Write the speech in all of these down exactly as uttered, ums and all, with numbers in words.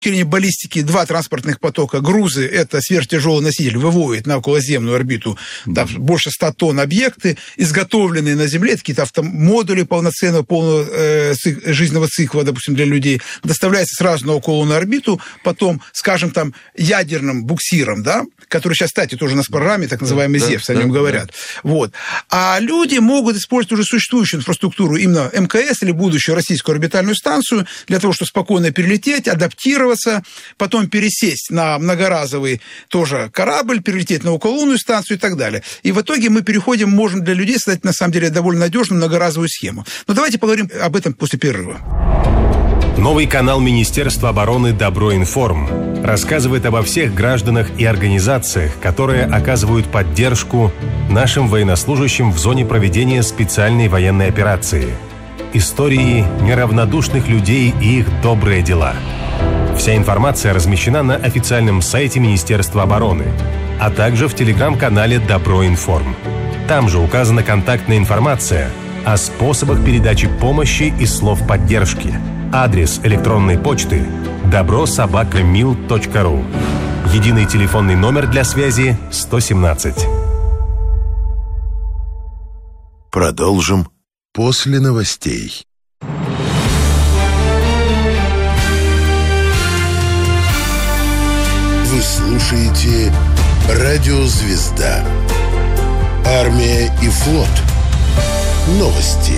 зрения баллистики два транспортных потока. Грузы, это сверхтяжелый носитель, выводит на околоземную орбиту там, больше ста тонн объекты, изготовленные на Земле, какие-то автомодули полноценного, полного э, жизненного цикла, допустим, для людей, доставляются сразу на окололунную орбиту, потом, скажем, там, ядерным буксиром, да, который сейчас, кстати, тоже у нас в программе, так называемый да, ЗЕВС, да, о нем да, говорят. Да. Вот. А люди могут использовать уже существующую инфраструктуру, именно МКС или будущую российскую орбитальную станцию, для того, чтобы спокойно перелететь, адаптироваться, потом пересесть на многоразовый тоже корабль, перелететь на окололунную станцию и так далее. И в итоге мы переходим, можем для людей создать, на самом деле, довольно надежную многоразовую схему. Но давайте поговорим об этом после перерыва. Новый канал Министерства обороны «Добро-информ» рассказывает обо всех гражданах и организациях, которые оказывают поддержку нашим военнослужащим в зоне проведения специальной военной операции. Истории неравнодушных людей и их добрые дела. Вся информация размещена на официальном сайте Министерства обороны, а также в телеграм-канале «Добро-информ». Там же указана контактная информация о способах передачи помощи и слов поддержки. Адрес электронной почты добро собака мил точка ру. Единый телефонный номер для связи сто семнадцать. Продолжим после новостей. Вы слушаете «Радио Звезда». Армия и флот. Новости.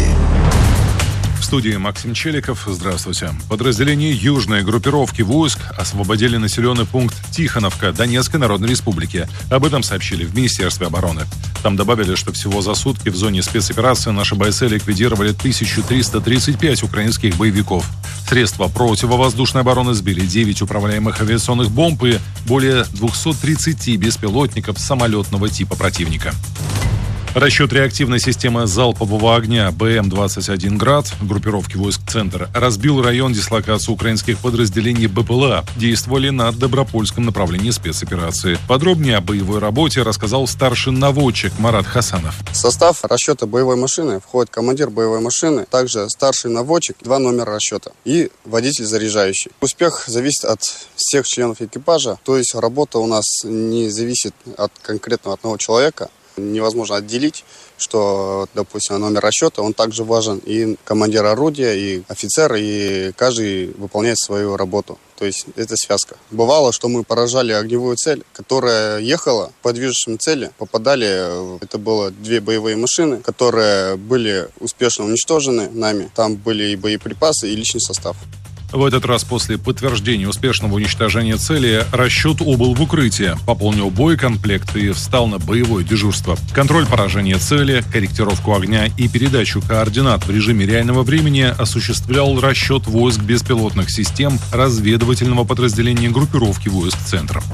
В студии Максим Челиков. Здравствуйте. Подразделения южной группировки войск освободили населенный пункт Тихоновка Донецкой Народной Республики. Об этом сообщили в Министерстве обороны. Там добавили, что всего за сутки в зоне спецоперации наши бойцы ликвидировали тысячу триста тридцать пять украинских боевиков. Средства противовоздушной обороны сбили девять управляемых авиационных бомб и более двухсот тридцати беспилотников самолетного типа противника. Расчет реактивной системы залпового огня Бэ Эм двадцать один «Град» группировки войск «Центр» разбил район дислокации украинских подразделений Бэ Пэ Эл А. Действовали на Добропольском направлении спецоперации. Подробнее о боевой работе рассказал старший наводчик Марат Хасанов. В состав расчета боевой машины входит командир боевой машины, также старший наводчик, два номера расчета и водитель заряжающий. Успех зависит от всех членов экипажа, то есть работа у нас не зависит от конкретного одного человека. Невозможно отделить, что, допустим, номер расчета, он также важен и командир орудия, и офицер, и каждый выполняет свою работу. То есть это связка. Бывало, что мы поражали огневую цель, которая ехала по движущим цели, попадали, это было две боевые машины, которые были успешно уничтожены нами. Там были и боеприпасы, и личный состав. В этот раз после подтверждения успешного уничтожения цели расчет убыл в укрытие, пополнил боекомплект и встал на боевое дежурство. Контроль поражения цели, корректировку огня и передачу координат в режиме реального времени осуществлял расчет войск беспилотных систем разведывательного подразделения группировки войск «Центр».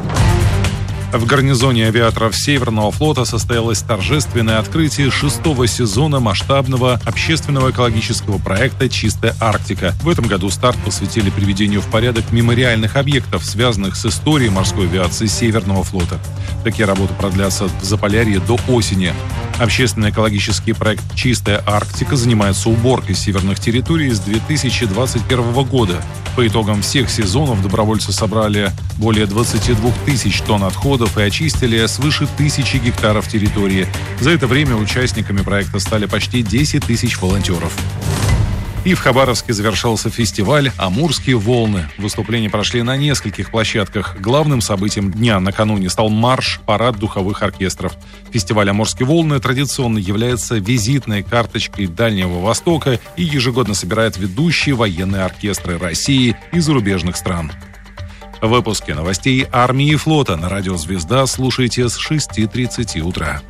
В гарнизоне авиаторов Северного флота состоялось торжественное открытие шестого сезона масштабного общественного экологического проекта «Чистая Арктика». В этом году старт посвятили приведению в порядок мемориальных объектов, связанных с историей морской авиации Северного флота. Такие работы продлятся в Заполярье до осени. Общественный экологический проект «Чистая Арктика» занимается уборкой северных территорий с две тысячи двадцать первого года. По итогам всех сезонов добровольцы собрали более двадцати двух тысяч тонн отходов и очистили свыше тысячи гектаров территории. За это время участниками проекта стали почти десять тысяч волонтеров. И в Хабаровске завершился фестиваль «Амурские волны». Выступления прошли на нескольких площадках. Главным событием дня накануне стал марш-парад духовых оркестров. Фестиваль «Амурские волны» традиционно является визитной карточкой Дальнего Востока и ежегодно собирает ведущие военные оркестры России и зарубежных стран. В выпуске новостей армии и флота на радио «Звезда» слушайте с шести тридцати утра.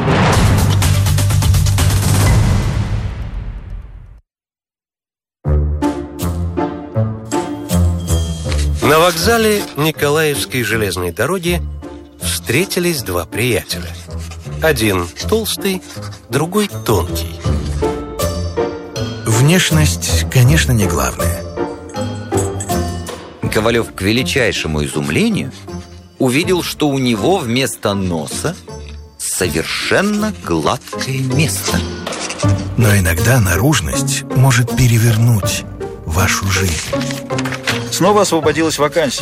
На вокзале Николаевской железной дороги встретились два приятеля. Один толстый, другой тонкий. Внешность, конечно, не главное. Ковалев к величайшему изумлению увидел, что у него вместо носа совершенно гладкое место. Но иногда наружность может перевернуть вашу жизнь. снова освободилась вакансия.